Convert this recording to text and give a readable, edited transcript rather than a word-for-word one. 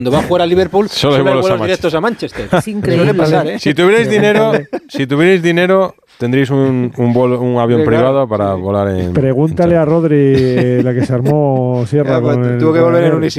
Cuando va a jugar a Liverpool, solo hay vuelos directos a Manchester. Es increíble. Suele pasar, ¿eh? Si tuvierais dinero, tendréis un avión privado para volar en... Pregúntale a Rodri la que se armó Sierra. Tuvo que volver en un